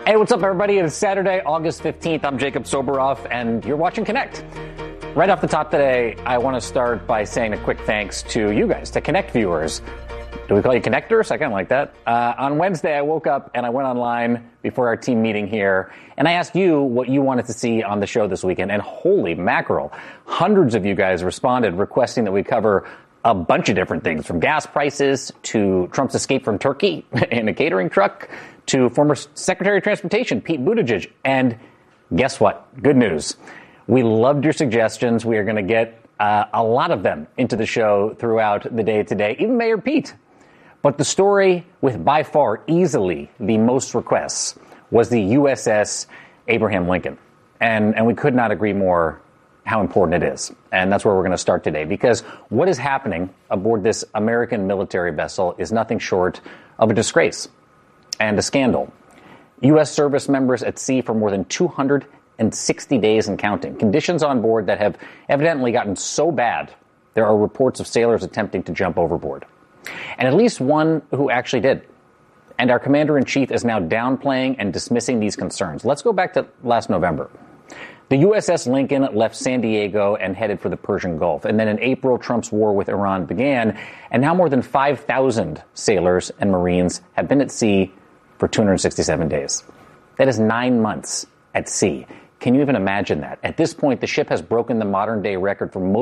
Hey, what's up, everybody? It's Saturday, August 15th. I'm Jacob Soboroff, and you're watching Connect. Right off the top today, I want to start by saying a quick thanks to you guys, to Connect viewers. Do we call you Connectors? I kind of like that. On Wednesday, I woke up and I went online before our team meeting here, and I asked you what you wanted to see on the show this weekend, and holy mackerel, hundreds of you guys responded requesting that we cover a bunch of different things, from gas prices to Trump's escape from Turkey in a catering truck to former Secretary of Transportation Pete Buttigieg. And guess what? Good news. We loved your suggestions. We are going to get a lot of them into the show throughout the day today, even Mayor Pete. But the story with by far easily the most requests was the USS Abraham Lincoln. And we could not agree more how important it is. And that's where we're going to start today, because what is happening aboard this American military vessel is nothing short of a disgrace and a scandal. U.S. service members at sea for more than 260 days and counting. Conditions on board that have evidently gotten so bad, there are reports of sailors attempting to jump overboard. And at least one who actually did. And our commander-in-chief is now downplaying and dismissing these concerns. Let's go back to last November. The USS Lincoln left San Diego and headed for the Persian Gulf. And then in April, Trump's war with Iran began. And now more than 5,000 sailors and Marines have been at sea for 267 days. That is 9 months at sea. Can you even imagine that? At this point, the ship has broken the modern-day record for most